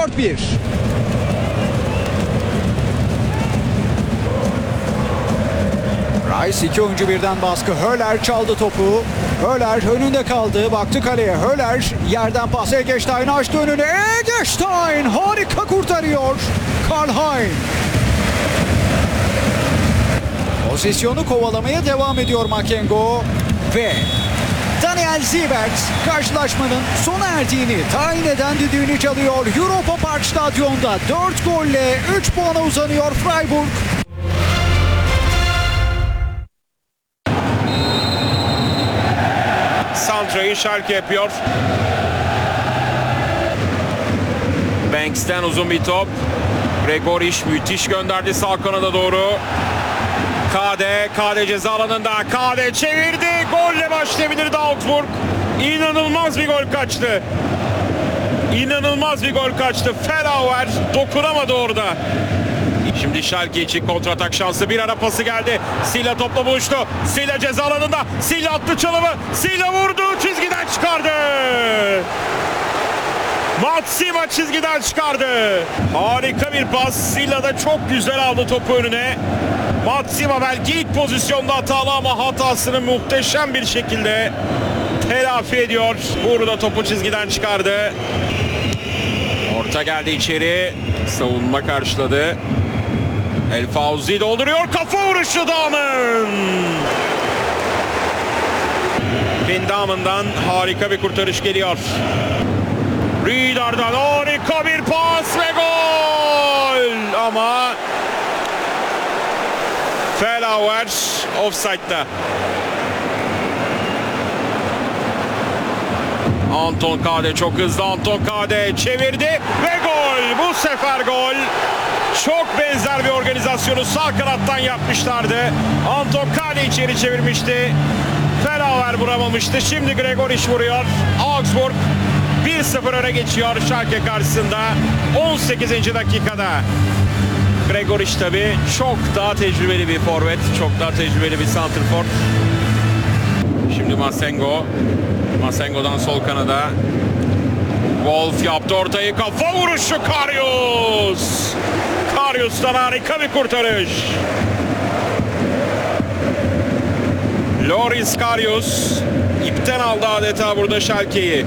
4-1. Rice iki oyuncu birden baskı. Höller çaldı topu. Höller önünde kaldı. Baktı kaleye. Höller yerden pas. Eggestein açtı önünü. Eggestein harika kurtarıyor. Karlheim. Pozisyonu kovalamaya devam ediyor Makengo. Ve Daniel Siebert karşılaşmanın sona erdiğini tayin eden düdüğünü çalıyor. Europa Park Stadyum'da 4 golle 3 puana uzanıyor Freiburg. Santra'yı Schalke yapıyor. Banks'ten uzun bir top. Gregoric müthiş gönderdi sağ kanada doğru. KD ceza alanında. KD çevirdi. Golle başlayabilirdi Augsburg. İnanılmaz bir gol kaçtı. İnanılmaz bir gol kaçtı. Felauer dokunamadı orada. Şimdi Schalke için kontratak şansı. Bir ara pası geldi. Silla topla buluştu. Silla ceza alanında. Silla attı çalımı. Silla vurdu. Çizgiden çıkardı. Matsima çizgiden çıkardı. Harika bir pas. Silla da çok güzel aldı topu önüne. Matsima belki ilk pozisyonda hatalı ama hatasını muhteşem bir şekilde telafi ediyor. Burada topu çizgiden çıkardı. Orta geldi içeri. Savunma karşıladı. El Fauzi dolduruyor. Kafa vuruşu Dahmen. Finn Dahmen'dan harika bir kurtarış geliyor. Riedar'dan harika bir pas ve gol. Ama Felauer offside'da. Anton KD çok hızlı. Anton KD çevirdi ve gol. Bu sefer gol. Çok benzer bir organizasyonu sağ kanattan yapmışlardı. Anton KD içeri çevirmişti. Felauer vuramamıştı. Şimdi Gregoric vuruyor. Augsburg 1-0 öne geçiyor Schalke karşısında 18. dakikada. Gregoric tabii çok daha tecrübeli bir forvet, çok daha tecrübeli bir santrfor. Şimdi Masengo'dan sol kanada. Wolf yaptı ortayı, kafa vuruşu Karius. Karius'tan harika bir kurtarış. Loris Karius ipten aldı adeta burada Schalke'yi.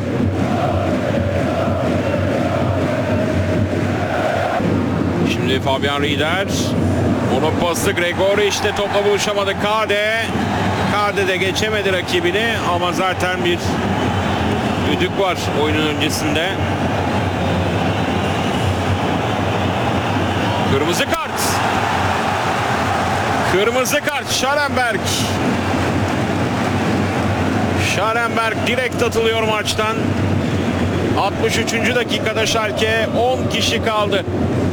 Şimdi Fabian Rieder. Onun pası Gregoric işte topla buluşamadı KD. KD de geçemedi rakibini ama zaten bir düdük var oyunun öncesinde. Kırmızı kart. Kırmızı kart Schallenberg. Schallenberg direkt atılıyor maçtan. 63. dakikada Schalke 10 kişi kaldı.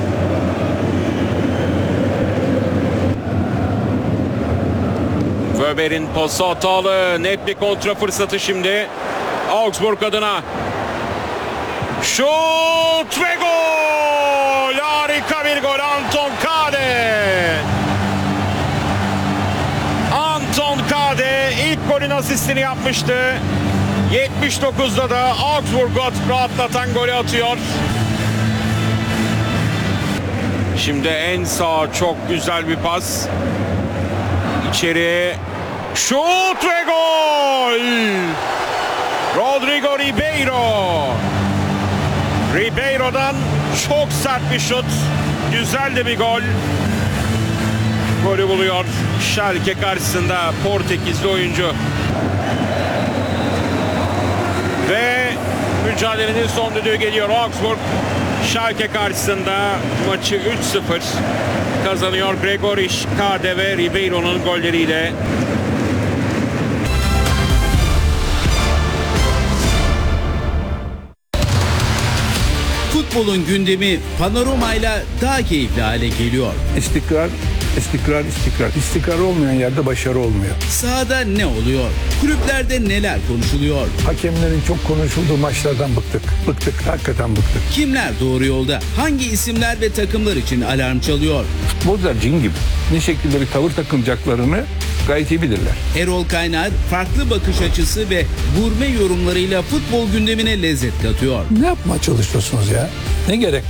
Wöber'in pası hatalı. Net bir kontra fırsatı şimdi. Augsburg adına. Şut ve gol! Harika bir gol Anton KD. Anton KD ilk golün asistini yapmıştı. 79'da da Augsburg'u rahatlatan golü atıyor. Şimdi en sağ çok güzel bir pas. İçeri şut ve gol! Rodrigo Ribeiro. Ribeiro'dan çok sert bir şut. Güzel de bir gol. Golü buluyor Schalke karşısında Portekizli oyuncu. Ve mücadelenin son düdüğü geliyor. Augsburg Schalke karşısında maçı 3-0 kazanıyor. Gregoric, KD ve Ribeiro'nun golleriyle. Futbolun gündemi panoramayla daha keyifli hale geliyor. İstikrar. İstikrar olmayan yerde başarı olmuyor. Sahada ne oluyor? Kulüplerde neler konuşuluyor? Hakemlerin çok konuşulduğu maçlardan bıktık. Hakikaten bıktık. Kimler doğru yolda? Hangi isimler ve takımlar için alarm çalıyor? Futbolcular cin gibi. Ne şekilde bir tavır takınacaklarını gayet iyi bilirler. Erol Kaynar farklı bakış açısı ve gurme yorumlarıyla futbol gündemine lezzet katıyor. Ne yapmaya çalışıyorsunuz ya? Ne gerek